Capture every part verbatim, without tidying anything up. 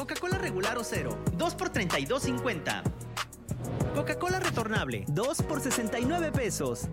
Coca-Cola regular o cero, dos por treinta y dos cincuenta. Coca-Cola retornable, dos por sesenta y nueve pesos.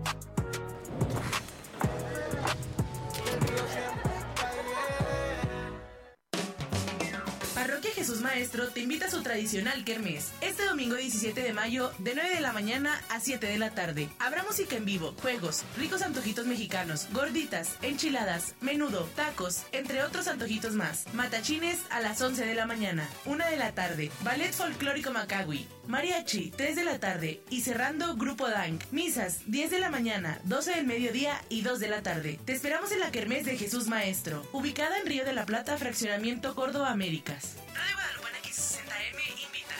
Parroquia Jesús Maestro te invita a su tradicional kermés. Este domingo diecisiete de mayo, de nueve de la mañana a siete de la tarde. Habrá música en vivo, juegos, ricos antojitos mexicanos, gorditas, enchiladas, menudo, tacos, entre otros antojitos más. Matachines a las once de la mañana. una de la tarde, ballet folclórico Macahui. Mariachi, tres de la tarde. Y cerrando, Grupo Dank. Misas, diez de la mañana, doce del mediodía y dos de la tarde. Te esperamos en la kermés de Jesús Maestro, ubicada en Río de la Plata, Fraccionamiento Córdoba, Américas. Radio Guadalupana X sesenta M invita.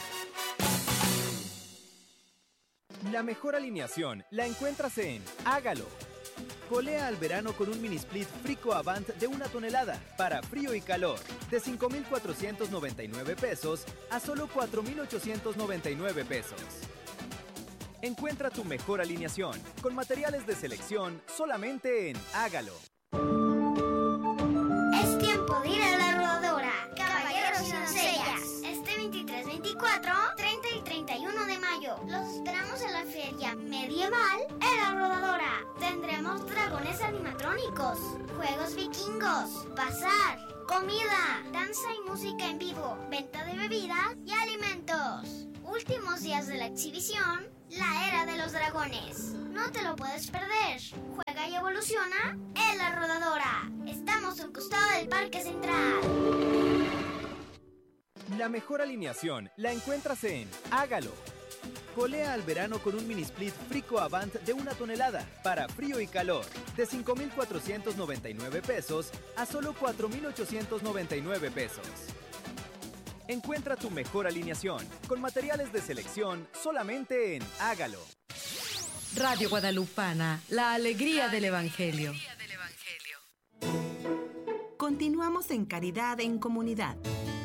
La mejor alineación la encuentras en Hágalo. Colea al verano con un mini split Frico Avant de una tonelada para frío y calor, de cinco mil cuatrocientos noventa y nueve pesos a solo cuatro mil ochocientos noventa y nueve pesos. Encuentra tu mejor alineación con materiales de selección solamente en Hágalo. Es tiempo de ir a la rodadora. Caballeros y doncellas. Este veintitrés, veinticuatro, treinta y treinta y uno de mayo. Los esperamos en la feria medieval en la rodadora. Tendremos dragones animatrónicos, juegos vikingos, bazar, comida, danza y música en vivo, venta de bebidas y alimentos. Últimos días de la exhibición, la era de los dragones. No te lo puedes perder. Juega y evoluciona en la rodadora. Estamos a un costado del Parque Central. La mejor alineación la encuentras en Hágalo. Colea al verano con un mini split Frico Avant de una tonelada para frío y calor, de cinco mil cuatrocientos noventa y nueve pesos a solo cuatro mil ochocientos noventa y nueve pesos. Encuentra tu mejor alineación con materiales de selección solamente en Hágalo. Radio Guadalupana, la alegría del Evangelio. Continuamos en Caridad en Comunidad.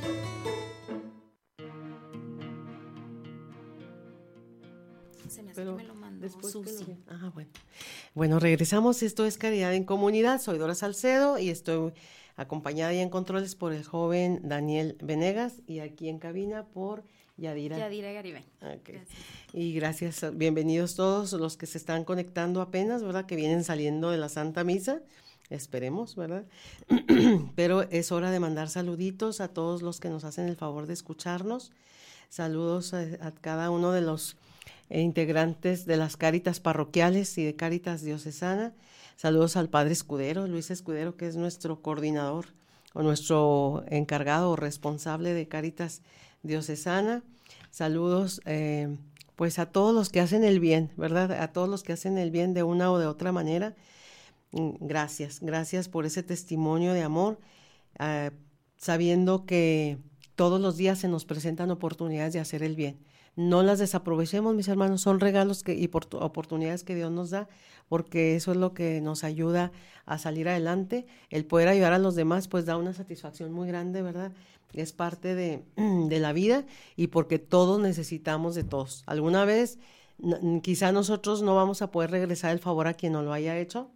Se me hace Pero que me lo mandó después que Susi. lo- Ajá, bueno. Bueno, regresamos. Esto es Caridad en Comunidad. Soy Dora Salcedo y estoy acompañada ya en controles por el joven Daniel Venegas y aquí en cabina por Yadira. Yadira Garibay. Ok. Gracias. Y gracias, bienvenidos todos los que se están conectando apenas, ¿verdad? Que vienen saliendo de la Santa Misa, esperemos, ¿verdad? Pero es hora de mandar saluditos a todos los que nos hacen el favor de escucharnos. Saludos a, a cada uno de los eh, integrantes de las Cáritas parroquiales y de Cáritas diocesana. Saludos al Padre Escudero, Luis Escudero, que es nuestro coordinador o nuestro encargado o responsable de Cáritas diocesana. Saludos eh, pues a todos los que hacen el bien, ¿verdad? A todos los que hacen el bien de una o de otra manera. Gracias, gracias por ese testimonio de amor, eh, sabiendo que todos los días se nos presentan oportunidades de hacer el bien. No las desaprovechemos, mis hermanos, son regalos que, y por, oportunidades que Dios nos da, porque eso es lo que nos ayuda a salir adelante. El poder ayudar a los demás, pues da una satisfacción muy grande, ¿verdad? Es parte de, de la vida y porque todos necesitamos de todos. Alguna vez, n- quizá nosotros no vamos a poder regresar el favor a quien no lo haya hecho,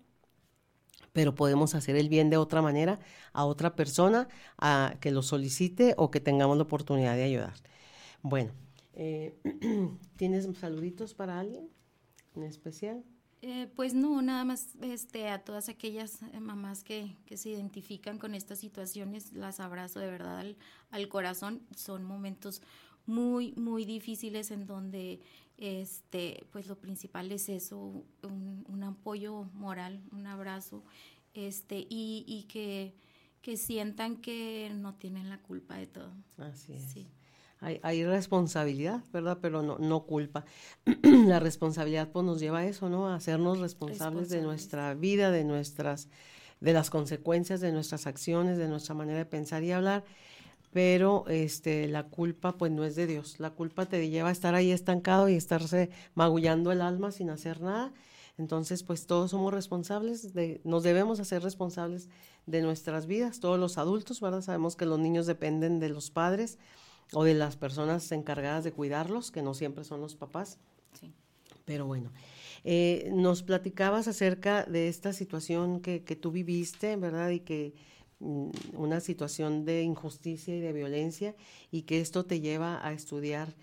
pero podemos hacer el bien de otra manera a otra persona a que lo solicite o que tengamos la oportunidad de ayudar. Bueno, eh, ¿tienes saluditos para alguien en especial? Eh, pues no, nada más este, a todas aquellas eh, mamás que, que se identifican con estas situaciones, las abrazo de verdad al, al corazón. Son momentos muy, muy difíciles en donde este, pues lo principal es eso, un, un apoyo moral, un abrazo, este, y, y que, que sientan que no tienen la culpa de todo. Así es. Sí. Hay, hay responsabilidad, ¿verdad? Pero no, no culpa. La responsabilidad pues nos lleva a eso, ¿no? A hacernos responsables de nuestra vida, de nuestras, de las consecuencias de nuestras acciones, de nuestra manera de pensar y hablar. Pero este, la culpa pues no es de Dios. La culpa te lleva a estar ahí estancado y estarse magullando el alma sin hacer nada. Entonces pues todos somos responsables, de, nos debemos hacer responsables de nuestras vidas, todos los adultos, ¿verdad? Sabemos que los niños dependen de los padres o de las personas encargadas de cuidarlos, que no siempre son los papás. Sí. Pero bueno, eh, nos platicabas acerca de esta situación que, que tú viviste, ¿verdad? Y que una situación de injusticia y de violencia, y que esto te lleva a estudiar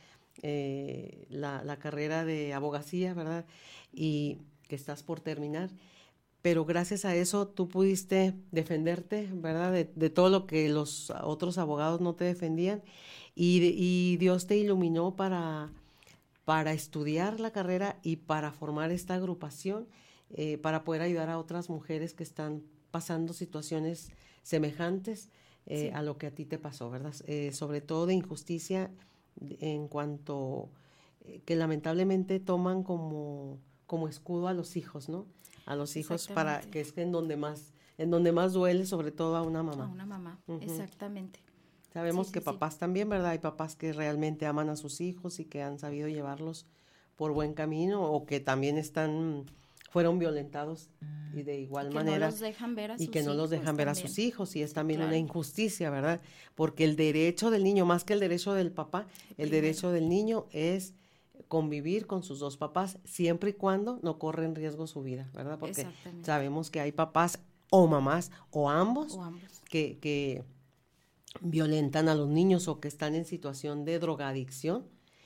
eh, la, la carrera de abogacía, ¿verdad? Y que estás por terminar. Pero gracias a eso tú pudiste defenderte, ¿verdad? De, de todo lo que los otros abogados no te defendían, y, y Dios te iluminó para, para estudiar la carrera y para formar esta agrupación, eh, para poder ayudar a otras mujeres que están pasando situaciones semejantes eh, sí. a lo que a ti te pasó, ¿verdad? Eh, sobre todo de injusticia en cuanto eh, que lamentablemente toman como, como escudo a los hijos, ¿no? A los hijos, para que es en donde más en donde más duele, sobre todo a una mamá. A una mamá, uh-huh. exactamente. Sabemos sí, que sí, papás sí. también, ¿verdad? Hay papás que realmente aman a sus hijos y que han sabido llevarlos por buen camino, o que también están fueron violentados y de igual y que manera no los dejan ver a y sus que no los dejan ver también. a sus hijos, y es sí, también claro. una injusticia, ¿verdad? Porque el derecho del niño, más que el derecho del papá, el, el derecho del niño es convivir con sus dos papás, siempre y cuando no corre en riesgo su vida, ¿verdad? Porque sabemos que hay papás o mamás o ambos, o ambos. Que, que violentan a los niños o que están en situación de drogadicción,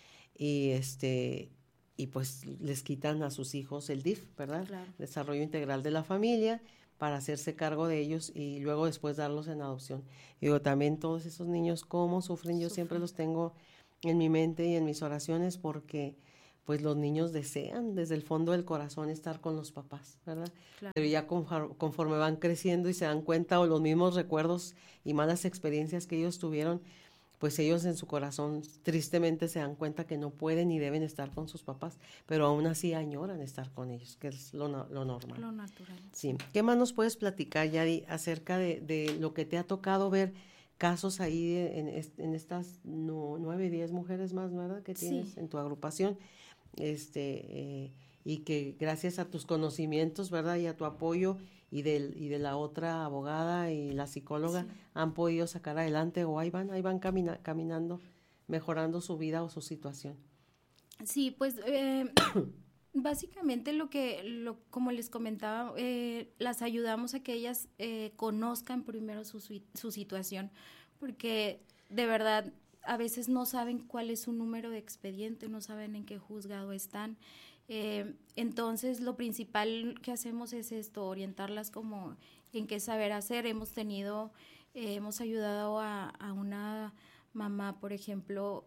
y este y pues les quitan a sus hijos el D I F, ¿verdad? Claro. Desarrollo Integral de la Familia, para hacerse cargo de ellos y luego después darlos en adopción. Y digo, también todos esos niños cómo sufren, yo sufren. Siempre los tengo en mi mente y en mis oraciones, porque pues los niños desean desde el fondo del corazón estar con los papás, ¿verdad? Claro. Pero ya conforme, conforme van creciendo y se dan cuenta, o los mismos recuerdos y malas experiencias que ellos tuvieron, pues ellos en su corazón tristemente se dan cuenta que no pueden ni deben estar con sus papás, pero aún así añoran estar con ellos, que es lo, lo normal. Lo natural. Sí. ¿Qué más nos puedes platicar, Yadi, acerca de, de lo que te ha tocado ver, casos ahí en, en estas no, nueve, diez mujeres más, ¿verdad?, que tienes sí. en tu agrupación, este eh, y que gracias a tus conocimientos, ¿verdad?, y a tu apoyo y de, y de la otra abogada y la psicóloga, sí. han podido sacar adelante, o ahí van, ahí van camina, caminando, mejorando su vida o su situación. Sí, pues eh, básicamente lo que, lo, como les comentaba, eh, las ayudamos a que ellas eh, conozcan primero su, su situación, porque de verdad a veces no saben cuál es su número de expediente, no saben en qué juzgado están. Eh, entonces lo principal que hacemos es esto, orientarlas como en qué saber hacer. Hemos tenido, eh, hemos ayudado a, a una mamá, por ejemplo,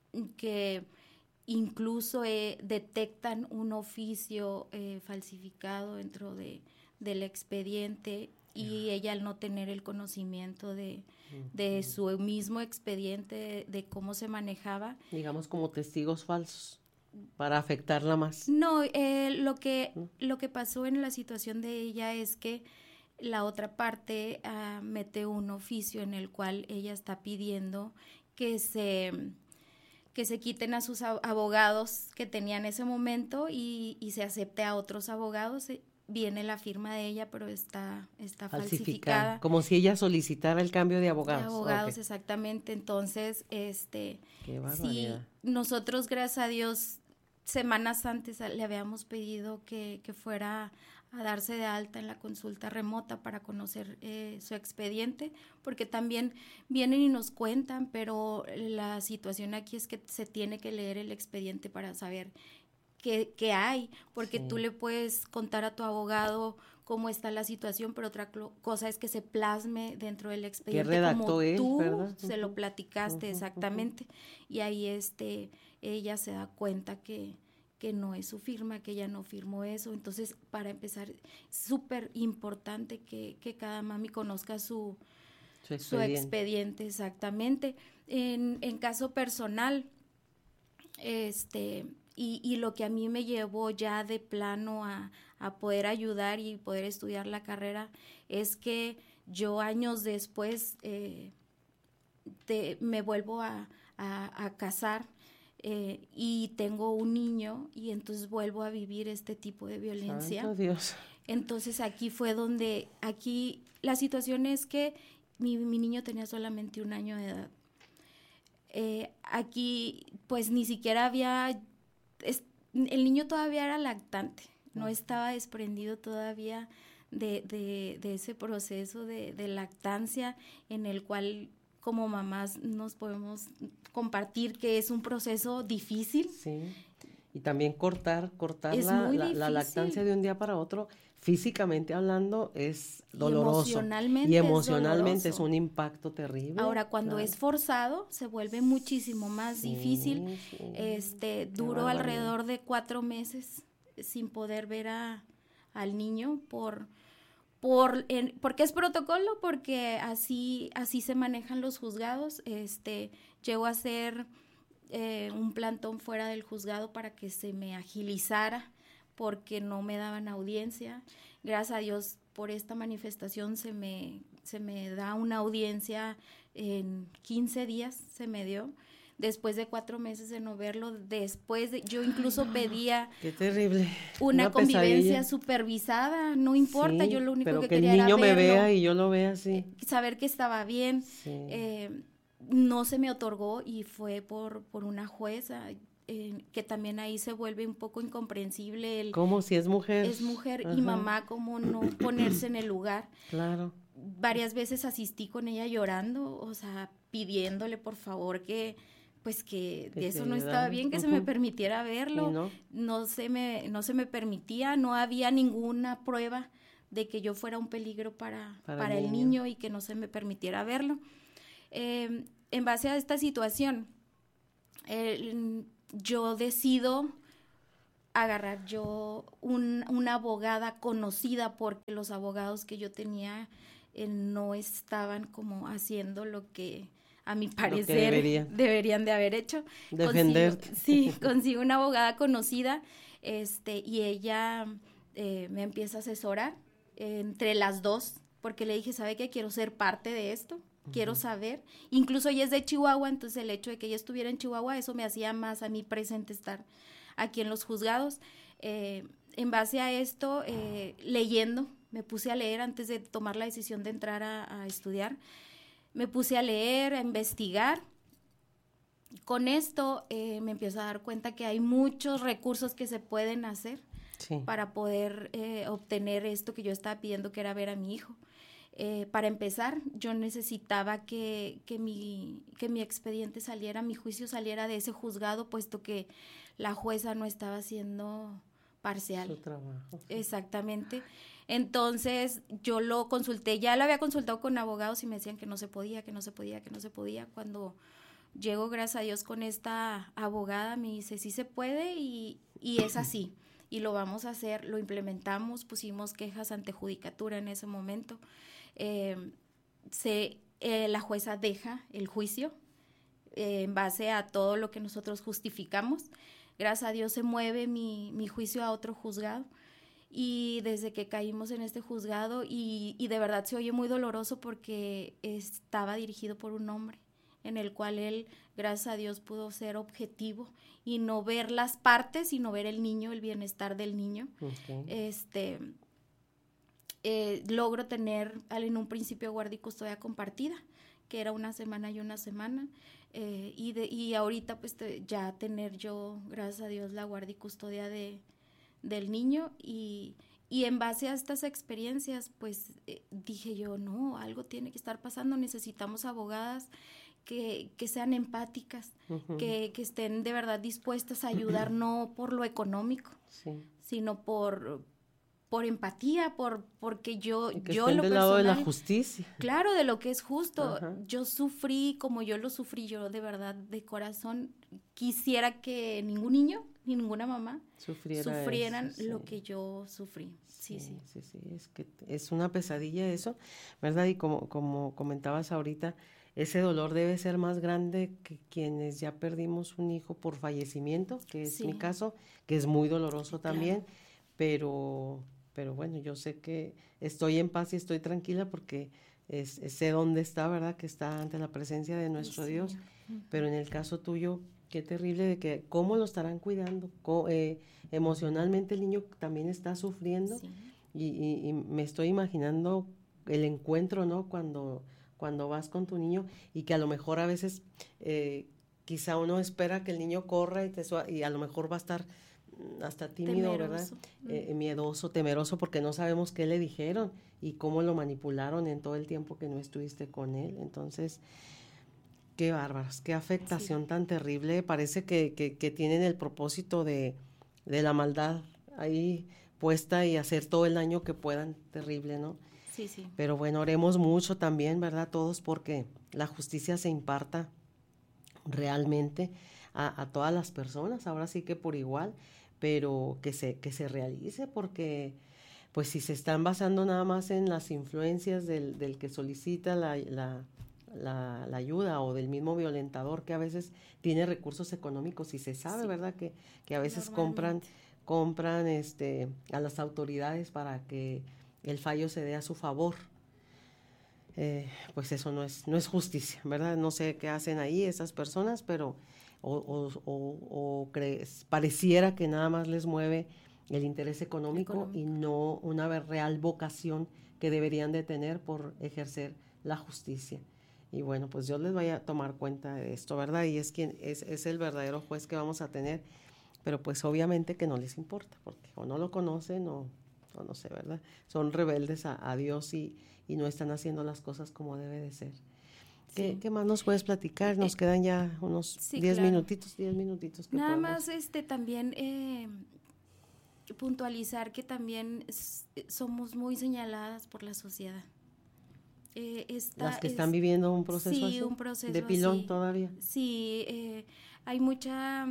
que incluso eh, detectan un oficio eh, falsificado dentro de, del expediente, y ella, al no tener el conocimiento de, de su mismo expediente, de, de cómo se manejaba. Digamos como testigos falsos, para afectarla más. No, eh, lo que, lo que pasó en la situación de ella es que la otra parte uh, mete un oficio en el cual ella está pidiendo que se, que se quiten a sus abogados que tenían ese momento y, y se acepte a otros abogados. Viene la firma de ella, pero está, está falsificada. Como si ella solicitara el cambio de abogados. De abogados, okay. exactamente. Entonces, este, Qué barbaridad. Sí, nosotros, gracias a Dios, semanas antes le habíamos pedido que, que fuera a darse de alta en la consulta remota para conocer eh, su expediente, porque también vienen y nos cuentan, pero la situación aquí es que se tiene que leer el expediente para saber qué, qué hay, porque sí. tú le puedes contar a tu abogado cómo está la situación, pero otra cosa es que se plasme dentro del expediente ¿Qué redactó como él, tú verdad? se lo platicaste uh-huh, exactamente, uh-huh. y ahí este ella se da cuenta que que no es su firma, que ella no firmó eso. Entonces, para empezar, súper importante que, que cada mami conozca su, su, expediente. su expediente, exactamente. En, en caso personal, este, y, y lo que a mí me llevó ya de plano a, a poder ayudar y poder estudiar la carrera, es que yo años después eh, de, me vuelvo a, a, a casar, Eh, y tengo un niño, y entonces vuelvo a vivir este tipo de violencia. Santo Dios. Entonces aquí fue donde, aquí la situación es que mi, mi niño tenía solamente un año de edad. Eh, aquí pues ni siquiera había, es, el niño todavía era lactante, no estaba desprendido todavía de, de, de ese proceso de, de lactancia en el cual como mamás nos podemos compartir que es un proceso difícil. Sí, y también cortar, cortar Es la, muy la, la difícil. lactancia de un día para otro, físicamente hablando, es doloroso. Y emocionalmente, y emocionalmente es, es un impacto terrible. Ahora, cuando claro. es forzado, se vuelve muchísimo más Sí, difícil. sí. Este, Qué duró barbaridad. alrededor de cuatro meses sin poder ver a, al niño por... Por, en, porque es protocolo, porque así, así se manejan los juzgados. Este, llegó a ser eh, un plantón fuera del juzgado para que se me agilizara, porque no me daban audiencia. Gracias a Dios por esta manifestación se me, se me da una audiencia en quince días, se me dio. Después de cuatro meses de no verlo, después de, yo incluso pedía Qué terrible. una, Una convivencia pesadilla. supervisada, no importa, Sí, yo lo único pero que, que el quería niño era me verlo, vea y yo lo vea así. saber que estaba bien. Sí. Eh, no se me otorgó y fue por, por una jueza, eh, que también ahí se vuelve un poco incomprensible el... ¿Cómo si es mujer? Es mujer Ajá. y mamá, cómo no ponerse en el lugar. Claro. Varias veces asistí con ella llorando, o sea, pidiéndole por favor que, pues que, Que de te eso no estaba ayudara. bien, que se Ujú. me permitiera verlo. Y no. No se me, no se me permitía, no había ninguna prueba de que yo fuera un peligro para, Para para, el el niño. niño y que no se me permitiera verlo. Eh, en base a esta situación, eh, yo decido agarrar yo un, una abogada conocida, porque los abogados que yo tenía eh, no estaban como haciendo lo que a mi parecer debería. deberían de haber hecho. Defenderte. Consigo, sí, consigo una abogada conocida, este, y ella eh, me empieza a asesorar eh, entre las dos, porque le dije, ¿sabe qué? Quiero ser parte de esto, quiero saber. Incluso ella es de Chihuahua, entonces el hecho de que ella estuviera en Chihuahua, eso me hacía más a mí presente estar aquí en los juzgados. Eh, en base a esto, eh, leyendo, me puse a leer antes de tomar la decisión de entrar a, a estudiar, me puse a leer, a investigar. Con esto eh, me empiezo a dar cuenta que hay muchos recursos que se pueden hacer Sí. para poder eh, obtener esto que yo estaba pidiendo, que era ver a mi hijo. Eh, para empezar, yo necesitaba que, que, mi, que mi expediente saliera, mi juicio saliera de ese juzgado, puesto que la jueza no estaba haciendo parcial. Su trabajo. Exactamente. Entonces yo lo consulté, ya lo había consultado con abogados y me decían que no se podía, que no se podía, que no se podía. Cuando llego, gracias a Dios, con esta abogada, me dice, sí se puede y, y es así. Y lo vamos a hacer, lo implementamos, pusimos quejas ante judicatura en ese momento. Eh, se, eh, la jueza deja el juicio eh, en base a todo lo que nosotros justificamos. Gracias a Dios se mueve mi, mi juicio a otro juzgado, y desde que caímos en este juzgado, y, y de verdad se oye muy doloroso porque estaba dirigido por un hombre, en el cual él, gracias a Dios, pudo ser objetivo y no ver las partes, sino ver el niño, el bienestar del niño. Okay. Este, eh, logro tener en un principio guardia y custodia compartida, que era una semana y una semana, eh, y, de, y ahorita pues te, ya tener yo, gracias a Dios, la guardia y custodia de, del niño, y, y en base a estas experiencias pues eh, dije yo, no, algo tiene que estar pasando, necesitamos abogadas que, que sean empáticas, uh-huh. que, que estén de verdad dispuestas a ayudar, no por lo económico, sí. sino por... por empatía, por porque yo, y que yo estén lo del personal, lado de la justicia. Claro, de lo que es justo. Ajá. Yo sufrí como yo lo sufrí, yo de verdad, de corazón, quisiera que ningún niño ni ninguna mamá Sufriera sufrieran eso, sí. lo que yo sufrí. Sí, sí. Sí, sí, sí, es que es una pesadilla eso, ¿verdad? Y como, como comentabas ahorita, ese dolor debe ser más grande que quienes ya perdimos un hijo por fallecimiento, que es Sí. mi caso, que es muy doloroso Claro. también, pero... pero bueno, yo sé que estoy en paz y estoy tranquila porque es, es, sé dónde está, ¿verdad? Que está ante la presencia de nuestro Sí, Dios. uh-huh. Pero en el caso tuyo, qué terrible de que cómo lo estarán cuidando. Co- eh, emocionalmente el niño también está sufriendo. Sí. Y, y, y me estoy imaginando el encuentro, ¿no? Cuando, cuando vas con tu niño y que a lo mejor a veces eh, quizá uno espera que el niño corra y, te sua- y a lo mejor va a estar hasta tímido, Temeroso. ¿verdad? Eh, miedoso, temeroso, porque no sabemos qué le dijeron y cómo lo manipularon en todo el tiempo que no estuviste con él. Entonces, qué bárbaros, qué afectación sí. tan terrible. Parece que, que, que tienen el propósito de, de la maldad ahí puesta y hacer todo el daño que puedan, terrible, ¿no? Sí, sí. Pero bueno, oremos mucho también, ¿verdad? Todos, porque la justicia se imparta realmente a, a todas las personas, ahora sí que por igual, pero que se, que se realice, porque pues si se están basando nada más en las influencias del, del que solicita la, la, la, la ayuda o del mismo violentador que a veces tiene recursos económicos y se sabe, sí. ¿verdad? Que, que a veces compran, compran este, a las autoridades para que el fallo se dé a su favor. Eh, pues eso no es, no es justicia, ¿verdad? No sé qué hacen ahí esas personas, pero o, o, o, o crees, pareciera que nada más les mueve el interés económico, económico y no una real vocación que deberían de tener por ejercer la justicia. Y bueno, pues Dios les vaya a tomar cuenta de esto, ¿verdad? Y es quien es, es el verdadero juez que vamos a tener, pero pues obviamente que no les importa, porque o no lo conocen o, o no sé, ¿verdad? Son rebeldes a, a Dios y, y no están haciendo las cosas como debe de ser. ¿Qué, sí. ¿Qué más nos puedes platicar? Nos eh, quedan ya unos diez sí, claro. minutitos, diez minutitos. Que Nada podemos... más este también eh, puntualizar que también es, somos muy señaladas por la sociedad. Eh, esta, Las que es, están viviendo un proceso sí, así, un proceso de pilón así. todavía. Sí, eh, hay mucha...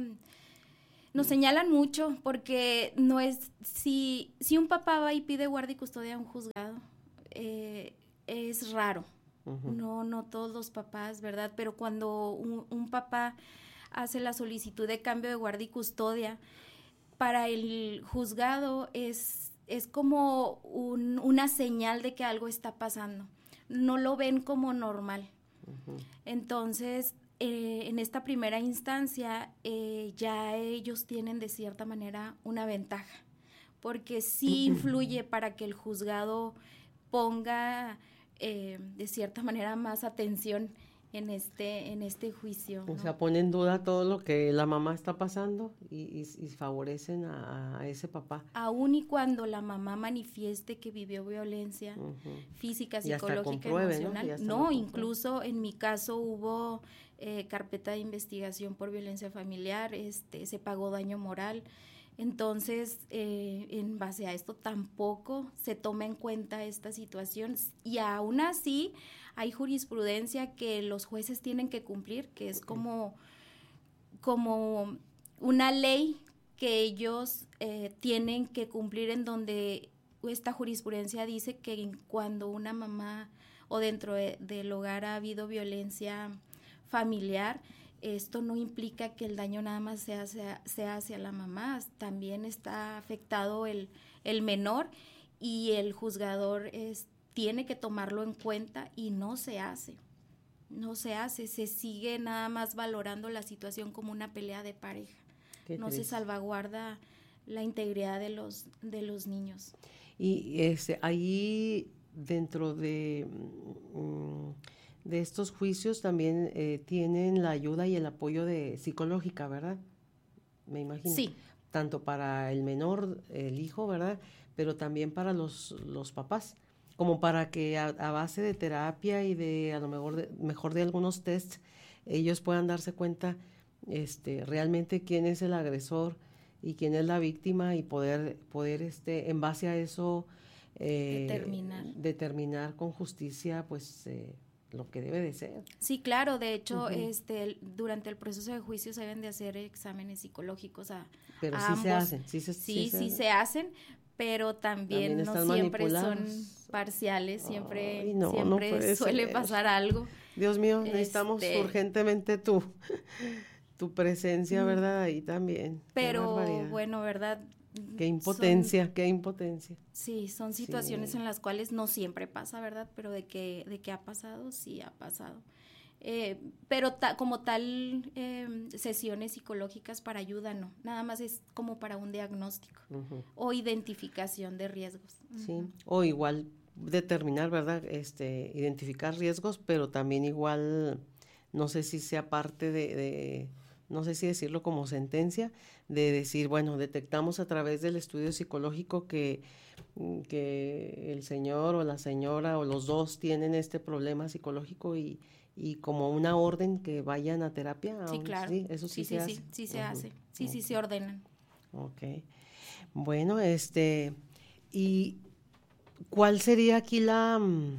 Nos señalan mucho porque no es... Si, si un papá va y pide guardia y custodia a un juzgado, eh, es raro. Uh-huh. No, no todos los papás, ¿verdad? Pero cuando un, un papá hace la solicitud de cambio de guardia y custodia, para el juzgado es, es como un, una señal de que algo está pasando. No lo ven como normal. Uh-huh. Entonces, eh, en esta primera instancia, eh, ya ellos tienen de cierta manera una ventaja, porque sí influye para que el juzgado ponga... Eh, de cierta manera más atención en este en este juicio, ¿no? O sea, pone en duda todo lo que la mamá está pasando y, y, y favorecen a, a ese papá. Aún y cuando la mamá manifieste que vivió violencia uh-huh. física, psicológica, emocional. No, no incluso en mi caso hubo eh, carpeta de investigación por violencia familiar, este, se pagó daño moral. Entonces, eh, en base a esto tampoco se toma en cuenta esta situación y aún así hay jurisprudencia que los jueces tienen que cumplir, que es como, como una ley que ellos eh, tienen que cumplir, en donde esta jurisprudencia dice que cuando una mamá o dentro de, del hogar ha habido violencia familiar, esto no implica que el daño nada más sea hacia, sea hacia la mamá, también está afectado el, el menor y el juzgador es, tiene que tomarlo en cuenta y no se hace, no se hace, se sigue nada más valorando la situación como una pelea de pareja, Qué no triste. Se salvaguarda la integridad de los, de los niños. Y este, ahí dentro de... Um, de estos juicios también eh, tienen la ayuda y el apoyo de psicológica, ¿verdad? Me imagino. Sí. Tanto para el menor, el hijo, ¿verdad? Pero también para los, los papás, como para que a, a base de terapia y de a lo mejor de, mejor de algunos tests, ellos puedan darse cuenta este, realmente quién es el agresor y quién es la víctima y poder, poder este, en base a eso eh, determinar. determinar con justicia, pues... Eh, lo que debe de ser. Sí, claro, de hecho, uh-huh. este, durante el proceso de juicio se deben de hacer exámenes psicológicos a, pero a sí ambos. se hacen, sí se, sí, sí se, sí se hacen, pero también, también no siempre son parciales, siempre, Ay, no, siempre no suele ser. pasar algo. Dios mío, necesitamos este, urgentemente tu, tu presencia, ¿verdad? Ahí también. Pero bueno, ¿verdad? Qué impotencia, son, qué impotencia. Sí, son situaciones sí. en las cuales no siempre pasa, ¿verdad? Pero de que, de que ha pasado, sí ha pasado. Eh, pero ta, como tal, eh, sesiones psicológicas para ayuda, no. Nada más es como para un diagnóstico uh-huh. o identificación de riesgos. Sí, uh-huh. o igual determinar, ¿verdad? Este, identificar riesgos, pero también igual, no sé si sea parte de... de no sé si decirlo como sentencia, de decir, bueno, detectamos a través del estudio psicológico que, que el señor o la señora o los dos tienen este problema psicológico y, y como una orden que vayan a terapia. Sí, aún, claro. Sí, eso sí, sí, se sí, hace. sí, sí se Uh-huh. hace. Sí, uh-huh. sí se ordenan. Ok. Bueno, este, ¿y cuál sería aquí la,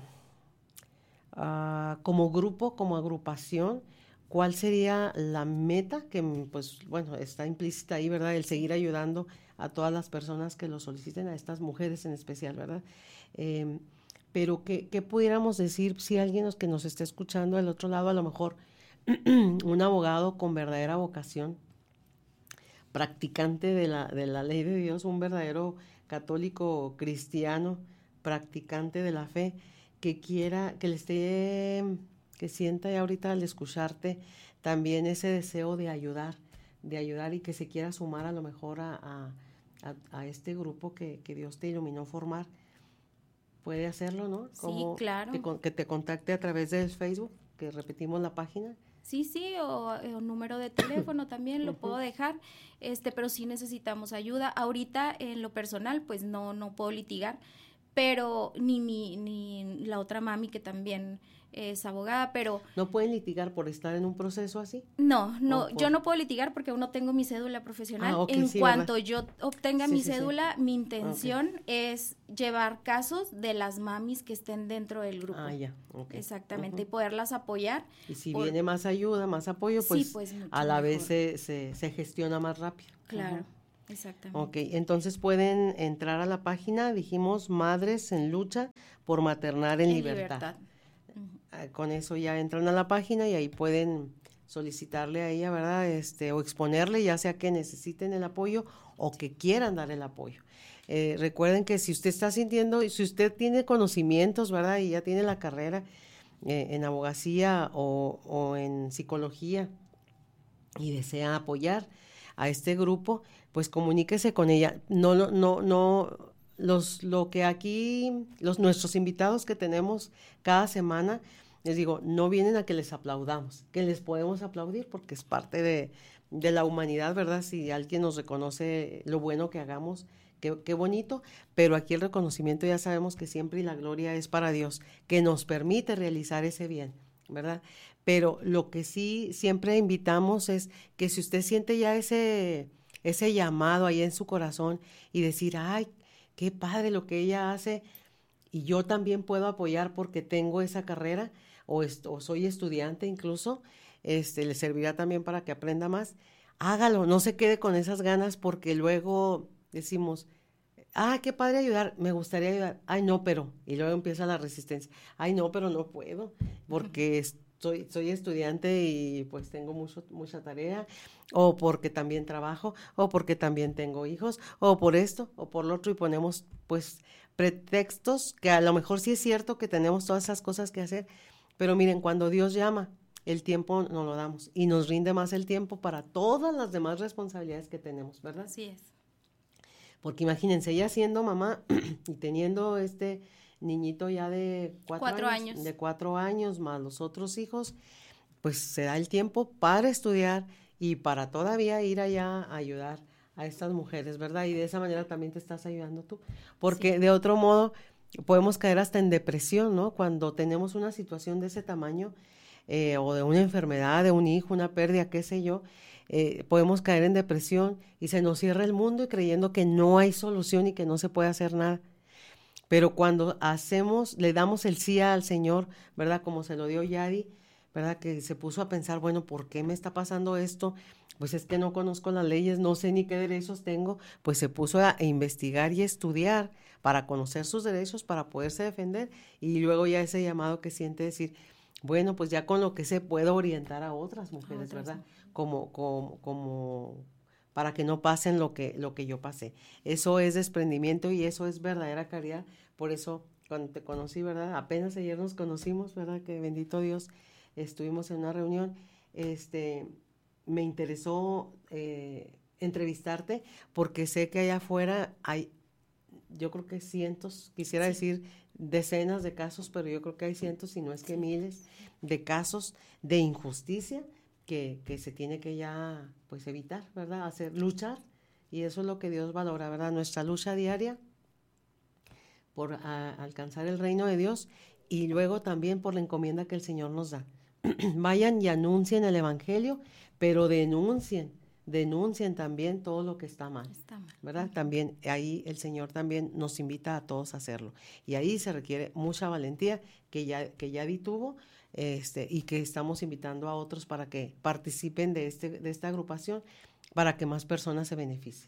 uh, como grupo, como agrupación, cuál sería la meta que, pues, bueno, está implícita ahí, ¿verdad? El seguir ayudando a todas las personas que lo soliciten, a estas mujeres en especial, ¿verdad? Eh, pero, ¿qué, ¿qué pudiéramos decir si alguien nos, que nos esté escuchando del otro lado, a lo mejor un abogado con verdadera vocación, practicante de la, de la ley de Dios, un verdadero católico cristiano, practicante de la fe, que quiera, que le esté, que sienta ya ahorita al escucharte también ese deseo de ayudar, de ayudar y que se quiera sumar a lo mejor a, a, a, a este grupo que, que Dios te iluminó formar, puede hacerlo, ¿no? Como sí, claro. Que, que te contacte a través del Facebook, que repetimos la página. Sí, sí, o, o número de teléfono también lo puedo dejar, este, pero sí necesitamos ayuda. Ahorita en lo personal, pues no, no puedo litigar, pero ni mi, ni la otra mami que también es abogada, pero... ¿No pueden litigar por estar en un proceso así? No, no, por... yo no puedo litigar porque aún no tengo mi cédula profesional. Ah, okay, en sí, cuanto ¿verdad? yo obtenga sí, mi sí, cédula, sí. mi intención Okay. es llevar casos de las mamis que estén dentro del grupo. Ah, ya, okay. Exactamente, Uh-huh. y poderlas apoyar. Y si por... viene más ayuda, más apoyo, pues, sí, pues a la mejor. vez se, se, se gestiona más rápido. Claro. Uh-huh. Exactamente. Ok, entonces pueden entrar a la página, dijimos, Madres en Lucha por Maternar en, en Libertad. libertad. Uh-huh. Con eso ya entran a la página y ahí pueden solicitarle a ella, ¿verdad? Este, o exponerle, ya sea que necesiten el apoyo o que quieran dar el apoyo. Eh, recuerden que si usted está sintiendo, si usted tiene conocimientos, ¿verdad? Y ya tiene la carrera eh, en abogacía o, o en psicología y desea apoyar a este grupo, pues comuníquese con ella. No, no, no, no, los, lo que aquí, los nuestros invitados que tenemos cada semana, les digo, no vienen a que les aplaudamos, que les podemos aplaudir porque es parte de, de la humanidad, ¿verdad? Si alguien nos reconoce lo bueno que hagamos, qué, qué bonito, pero aquí el reconocimiento ya sabemos que siempre y la gloria es para Dios, que nos permite realizar ese bien, ¿verdad? Pero lo que sí siempre invitamos es que si usted siente ya ese, ese llamado ahí en su corazón y decir, ay, qué padre lo que ella hace y yo también puedo apoyar porque tengo esa carrera o, est- o soy estudiante incluso, este, le servirá también para que aprenda más, hágalo, no se quede con esas ganas porque luego decimos, ah, qué padre ayudar, me gustaría ayudar, ay no, pero, y luego empieza la resistencia, ay no, pero no puedo, porque estoy, soy estudiante y pues tengo mucho, mucha tarea, o porque también trabajo, o porque también tengo hijos, o por esto, o por lo otro, y ponemos pues pretextos, que a lo mejor sí es cierto que tenemos todas esas cosas que hacer, pero miren, cuando Dios llama, el tiempo nos lo damos, y nos rinde más el tiempo para todas las demás responsabilidades que tenemos, ¿verdad? Así es. Porque imagínense, ella siendo mamá y teniendo este niñito ya de cuatro, Cuatro años, años. de cuatro años, más los otros hijos, pues se da el tiempo para estudiar y para todavía ir allá a ayudar a estas mujeres, ¿verdad? Y de esa manera también te estás ayudando tú, porque Sí. de otro modo podemos caer hasta en depresión, ¿no? Cuando tenemos una situación de ese tamaño, eh, o de una enfermedad, de un hijo, una pérdida, qué sé yo, eh, podemos caer en depresión y se nos cierra el mundo y creyendo que no hay solución y que no se puede hacer nada. Pero cuando hacemos, le damos el sí al Señor, ¿verdad? Como se lo dio Yadi, ¿verdad? Que se puso a pensar, bueno, ¿por qué me está pasando esto? Pues es que no conozco las leyes, no sé ni qué derechos tengo. Pues se puso a investigar y estudiar para conocer sus derechos, para poderse defender. Y luego ya ese llamado que siente decir, bueno, pues ya con lo que sé puedo orientar a otras mujeres, Otras, ¿verdad? ¿no? Como, como, como para que no pasen lo que, lo que yo pasé. Eso es desprendimiento y eso es verdadera caridad. Por eso, cuando te conocí, ¿verdad? Apenas ayer nos conocimos, ¿verdad? Que bendito Dios, estuvimos en una reunión, este, me interesó eh, entrevistarte porque sé que allá afuera hay, yo creo que cientos, quisiera Sí. decir decenas de casos, pero yo creo que hay cientos, si no es que miles, de casos de injusticia que, que se tiene que ya pues evitar, ¿verdad? Hacer, luchar, y eso es lo que Dios valora, ¿verdad? Nuestra lucha diaria por a, alcanzar el reino de Dios, y luego también por la encomienda que el Señor nos da. Vayan y anuncien el Evangelio, pero denuncien, denuncien también todo lo que está mal, Está mal. ¿verdad? También ahí el Señor también nos invita a todos a hacerlo, y ahí se requiere mucha valentía que ya, que ya vi tuvo, este, y que estamos invitando a otros para que participen de, este, de esta agrupación, para que más personas se beneficien.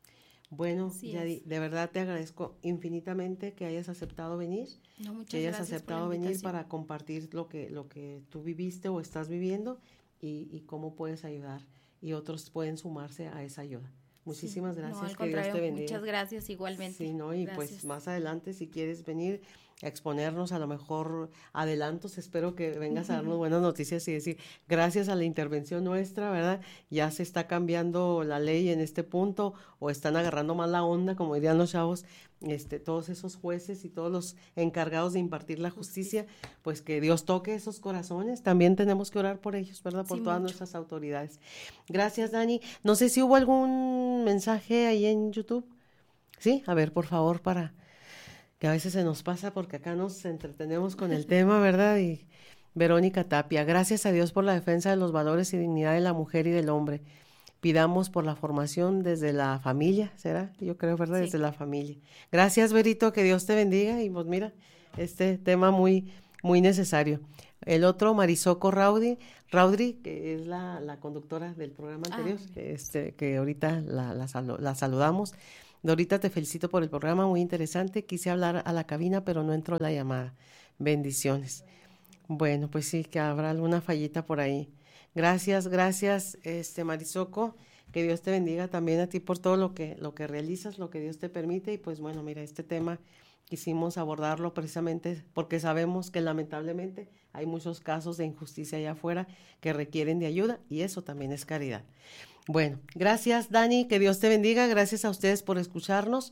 Bueno, Así Yadi, es. de verdad te agradezco infinitamente que hayas aceptado venir, No, muchas que hayas gracias por la aceptado venir invitación. para compartir lo que, lo que tú viviste o estás viviendo, y, y cómo puedes ayudar, y otros pueden sumarse a esa ayuda. Muchísimas Sí, gracias, no, al que Dios te contrario, bendiga. muchas gracias igualmente. Sí, ¿no? Y Gracias. pues más adelante, si quieres venir a exponernos, a lo mejor adelantos, espero que vengas a darnos buenas noticias y decir, gracias a la intervención nuestra, ¿verdad? Ya se está cambiando la ley en este punto, o están agarrando más la onda, como dirían los chavos, este, todos esos jueces y todos los encargados de impartir la justicia, pues que Dios toque esos corazones. También tenemos que orar por ellos, ¿verdad? Por Sí, todas mucho. nuestras autoridades. Gracias, Dani. No sé si hubo algún mensaje ahí en YouTube. Sí, a ver, por favor, para que a veces se nos pasa, porque acá nos entretenemos con el tema, ¿verdad? Y Verónica Tapia, gracias a Dios por la defensa de los valores y dignidad de la mujer y del hombre. Pidamos por la formación desde la familia, ¿será? Yo creo, ¿verdad? Sí. Desde la familia. Gracias, Verito, que Dios te bendiga, y pues mira, este tema muy, muy necesario. El otro, Marisoco Raudri, Raudri, que es la, la conductora del programa Ah, anterior, muy que, este, que ahorita la, la, salu- la saludamos. Dorita, te felicito por el programa, muy interesante. Quise hablar a la cabina, pero no entró la llamada. Bendiciones. Bueno, pues sí, que habrá alguna fallita por ahí. Gracias, gracias, este Marisoco. Que Dios te bendiga también a ti por todo lo que, lo que realizas, lo que Dios te permite. Y pues bueno, mira, este tema quisimos abordarlo precisamente porque sabemos que lamentablemente hay muchos casos de injusticia allá afuera que requieren de ayuda, y eso también es caridad. Bueno, gracias, Dani, que Dios te bendiga, gracias a ustedes por escucharnos,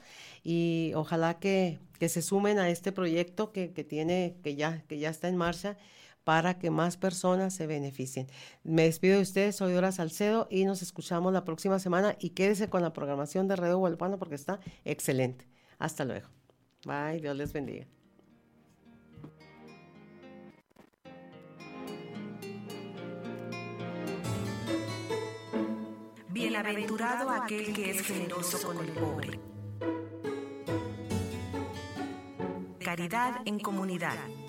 y ojalá que, que se sumen a este proyecto que, que tiene, que ya, que ya está en marcha, para que más personas se beneficien. Me despido de ustedes, soy Dora Salcedo, y nos escuchamos la próxima semana, y quédese con la programación de Radio Guadalupana porque está excelente. Hasta luego. Bye, Dios les bendiga. Bienaventurado aquel que es generoso con el pobre. Caridad en comunidad.